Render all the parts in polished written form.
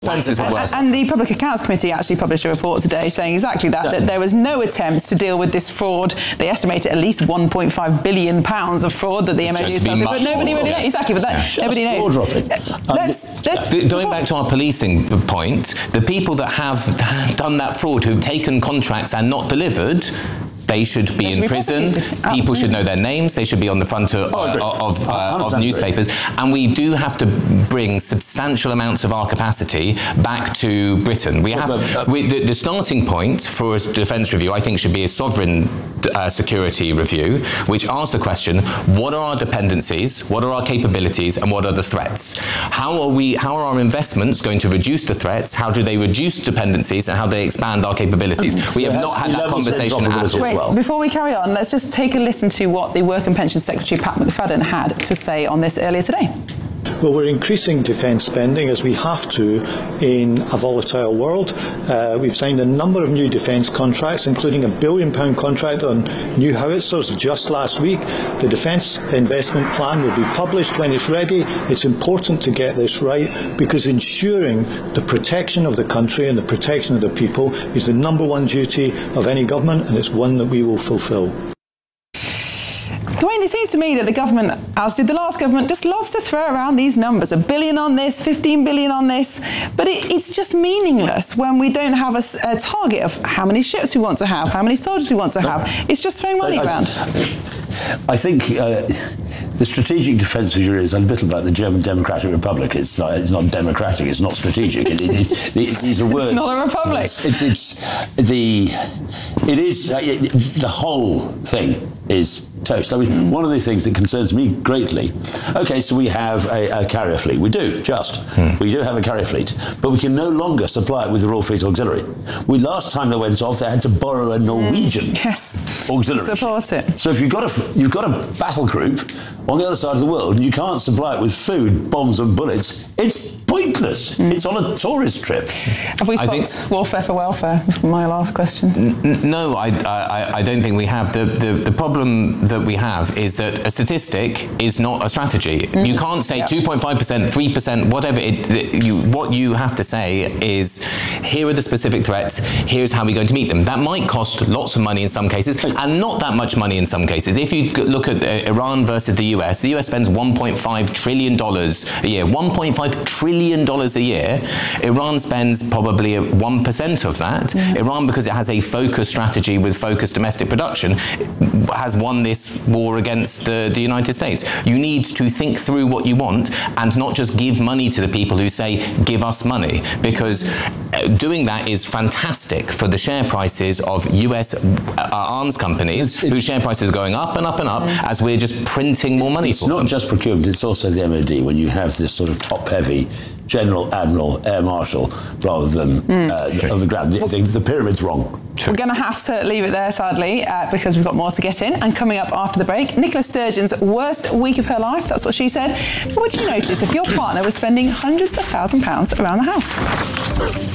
And the Public Accounts Committee actually published a report today saying exactly that there was no attempt to deal with this fraud. They estimated at least £1.5 billion of fraud that the MOD has done, but nobody really knows. Exactly, but nobody knows. Going back to our policing point, the people that have done that fraud, who've taken contracts and not delivered, they should be in prison. People should know their names. They should be on the front of newspapers. And we do have to bring substantial amounts of our capacity back to Britain. We have the starting point for a defence review, I think, should be a sovereign security review, which asks the question: what are our dependencies? What are our capabilities? And what are the threats? How are our investments going to reduce the threats? How do they reduce dependencies? And how do they expand our capabilities? We have not had that conversation at all. Before we carry on, let's just take a listen to what the Work and Pensions Secretary Pat McFadden had to say on this earlier today. Well, we're increasing defence spending as we have to in a volatile world. We've signed a number of new defence contracts, including £1 billion contract on new howitzers just last week. The Defence Investment Plan will be published when it's ready. It's important to get this right because ensuring the protection of the country and the protection of the people is the number one duty of any government, and it's one that we will fulfil. Dwayne, it seems to me that the government, as did the last government, just loves to throw around these numbers. $1 billion on this, 15 billion on this. But it's just meaningless when we don't have a target of how many ships we want to have, how many soldiers we want to have. It's just throwing money around. I think the strategic defence review is a little like the German Democratic Republic. It's not democratic, it's not strategic. These are words. It's not a republic. The whole thing is toast. I mean, one of the things that concerns me greatly, okay, so we have a carrier fleet. We do have a carrier fleet, but we can no longer supply it with the Royal Fleet Auxiliary. Last time they went off, they had to borrow a Norwegian auxiliary. Support it. So if you've got a battle group on the other side of the world and you can't supply it with food, bombs and bullets, it's pointless. It's on a tourist trip. Have we spot warfare for welfare? That's my last question. No, I don't think we have. The problem that we have is that a statistic is not a strategy. You can't say 2.5%, 3%, whatever. What you have to say is, here are the specific threats, here's how we're going to meet them. That might cost lots of money in some cases and not that much money in some cases. If you look at Iran versus the US spends $1.5 trillion a year. $1.5 trillion a year. Iran spends probably 1% of that. Iran, because it has a focused strategy with focused domestic production, has won this war against the United States. You need to think through what you want and not just give money to the people who say, give us money, because doing that is fantastic for the share prices of US arms companies whose share prices are going up and up and up as we're just printing more money. It's not just procurement, it's also the MOD. When you have this sort of top-heavy General, Admiral, Air Marshal rather than on the ground, the pyramid's wrong. We're going to have to leave it there, sadly, because we've got more to get in. And coming up after the break, Nicola Sturgeon's worst week of her life. That's what she said. But would you notice if your partner was spending hundreds of £1,000s around the house?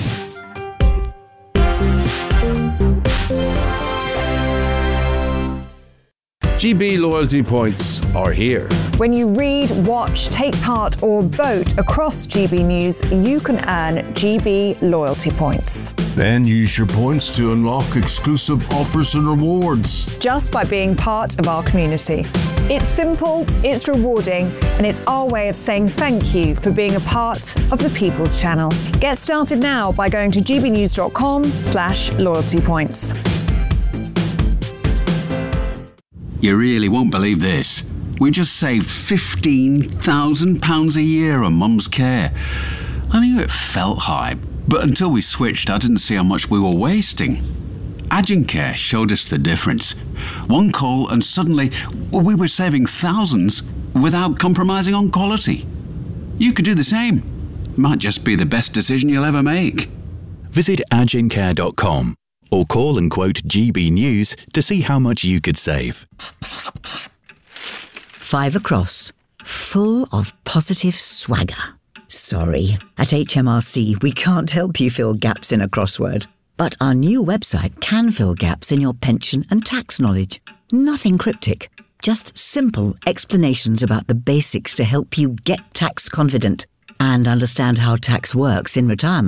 GB loyalty points are here. When you read, watch, take part or vote across GB News, you can earn GB loyalty points. Then use your points to unlock exclusive offers and rewards. Just by being part of our community. It's simple, it's rewarding, and it's our way of saying thank you for being a part of the People's Channel. Get started now by going to gbnews.com/loyalty points. You really won't believe this. We just saved £15,000 a year on Mum's care. I knew it felt high, but until we switched, I didn't see how much we were wasting. Agencare showed us the difference. One call and suddenly we were saving thousands without compromising on quality. You could do the same. Might just be the best decision you'll ever make. Visit agencare.com. or call and quote GB News to see how much you could save. 5 across, full of positive swagger. Sorry, at HMRC we can't help you fill gaps in a crossword. But our new website can fill gaps in your pension and tax knowledge. Nothing cryptic, just simple explanations about the basics to help you get tax confident. and understand how tax works in retirement,